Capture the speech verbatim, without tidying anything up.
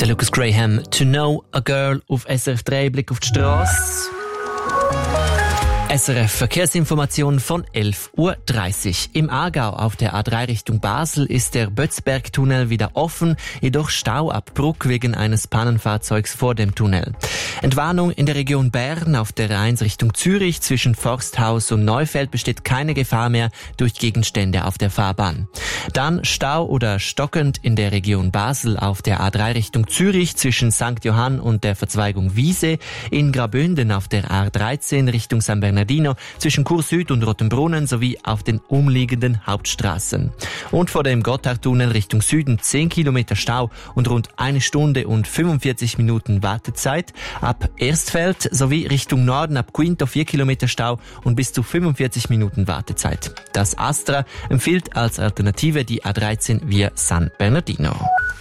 Lucas Graham, To Know a Girl auf S R F drei, Blick auf die Strasse. S R F Verkehrsinformation von elf Uhr dreißig. Im Aargau auf der A drei Richtung Basel ist der Bötzberg-Tunnel wieder offen, jedoch Stau ab Bruck wegen eines Pannenfahrzeugs vor dem Tunnel. Entwarnung in der Region Bern auf der A eins Richtung Zürich zwischen Forsthaus und Neufeld besteht keine Gefahr mehr durch Gegenstände auf der Fahrbahn. Dann Stau oder stockend in der Region Basel auf der A drei Richtung Zürich zwischen Sankt Johann und der Verzweigung Wiese, in Graubünden auf der A dreizehn Richtung San Bernardino zwischen Chur Süd und Rottenbrunnen sowie auf den umliegenden Hauptstraßen. Und vor dem Gotthardtunnel Richtung Süden zehn Kilometer Stau und rund eine Stunde und fünfundvierzig Minuten Wartezeit. Ab Erstfeld sowie Richtung Norden ab Quinto vier Kilometer Stau und bis zu fünfundvierzig Minuten Wartezeit. Das Astra empfiehlt als Alternative die A dreizehn via San Bernardino.